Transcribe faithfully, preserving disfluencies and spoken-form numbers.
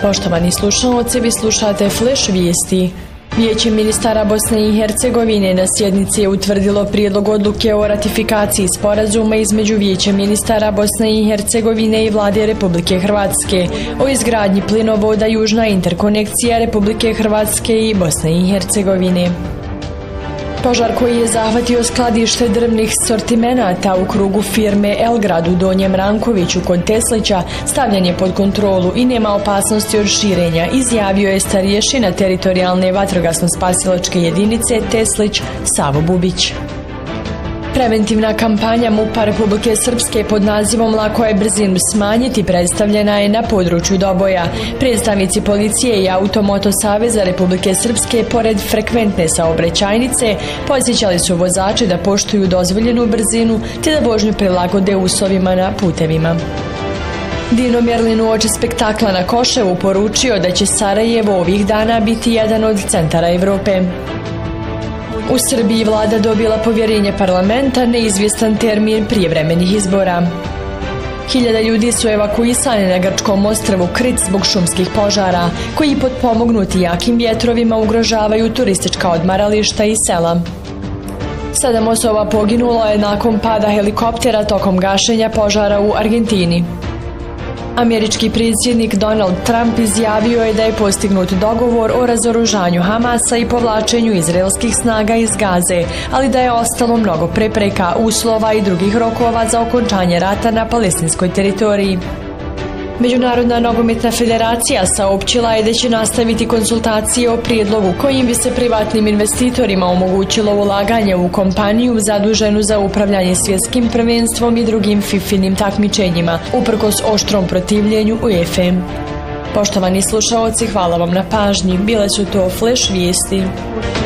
Poštovani slušalci, vi slušate Flash vijesti. Vijeće ministara Bosne i Hercegovine na sjednici je utvrdilo prijedlog odluke o ratifikaciji sporazuma između Vijeća ministara Bosne i Hercegovine i Vlade Republike Hrvatske o izgradnji plinovoda Južna interkonekcija Republike Hrvatske i Bosne i Hercegovine. Požar koji je zahvatio skladište drvnih sortimenata u krugu firme Elgrad u Donjem Rankoviću kod Teslića stavljen je pod kontrolu i nema opasnosti od širenja, izjavio je starješina teritorijalne vatrogasno-spasilačke jedinice Teslić Savo Bubić. Preventivna kampanja MUP-a Republike Srpske pod nazivom Lako je brzinu smanjiti predstavljena je na području Doboja. Predstavnici policije i Automoto Saveza Republike Srpske pored frekventne saobraćajnice posjećali su vozače da poštuju dozvoljenu brzinu te da vožnju prilagode uslovima na putevima. Dino Mjerlin uoči spektakla na Koševu poručio da će Sarajevo ovih dana biti jedan od centara Evrope. U Srbiji vlada dobila povjerenje parlamenta, neizvjestan termin prijevremenih izbora. Hiljada ljudi su evakuisane na grčkom ostrvu Krit zbog šumskih požara, koji potpomognuti jakim vjetrovima ugrožavaju turistička odmarališta i sela. Sedam osoba poginulo je nakon pada helikoptera tokom gašenja požara u Argentini. Američki predsjednik Donald Trump izjavio je da je postignut dogovor o razoružanju Hamasa i povlačenju izraelskih snaga iz Gaze, ali da je ostalo mnogo prepreka, uslova i drugih rokova za okončanje rata na palestinskoj teritoriji. Međunarodna nogometna federacija saopćila je da će nastaviti konsultacije o prijedlogu kojim bi se privatnim investitorima omogućilo ulaganje u kompaniju zaduženu za upravljanje svjetskim prvenstvom i drugim fifinim takmičenjima, uprkos oštrom protivljenju UEFA. Poštovani slušaoci, hvala vam na pažnji. Bile su to Flash vijesti.